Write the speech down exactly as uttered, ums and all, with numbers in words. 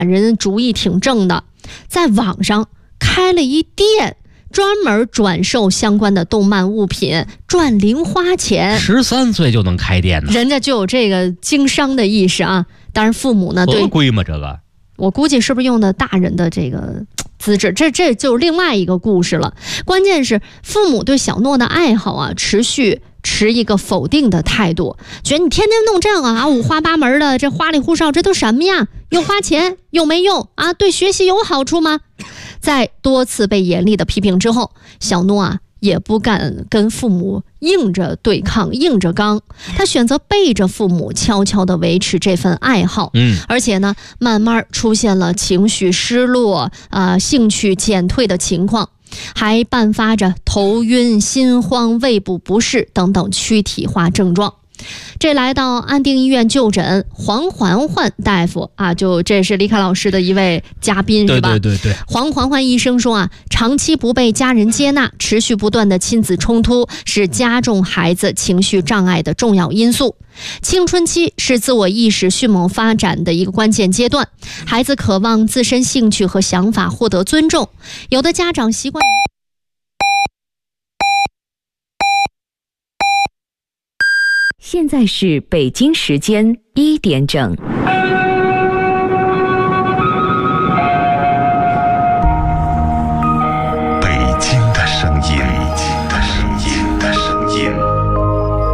人主意挺正的，在网上开了一店，专门转售相关的动漫物品，赚零花钱。 十三岁就能开店呢， 人家就有这个经商的意识啊。当然父母呢，对， 合规吗？这个我估计是不是用的大人的这个资质，这这就是另外一个故事了。关键是父母对小诺的爱好啊，持续持一个否定的态度，觉得你天天弄这样啊，五花八门的，这花里胡哨，这都什么呀？又花钱又没用啊，对学习有好处吗？在多次被严厉的批评之后，小诺啊也不敢跟父母硬着对抗，硬着刚，他选择背着父母，悄悄地维持这份爱好。 嗯， 而且呢，慢慢出现了情绪失落、啊、呃、兴趣减退的情况，还伴发着头晕、心慌、胃部不适等等躯体化症状。这来到安定医院就诊，黄环环大夫啊，就这是李凯老师的一位嘉宾，是吧？ 对对对对。 黄环环医生说啊，长期不被家人接纳，持续不断的亲子冲突，是加重孩子情绪障碍的重要因素。青春期是自我意识迅猛发展的一个关键阶段，孩子渴望自身兴趣和想法获得尊重，有的家长习惯于现在是北京时间一点整。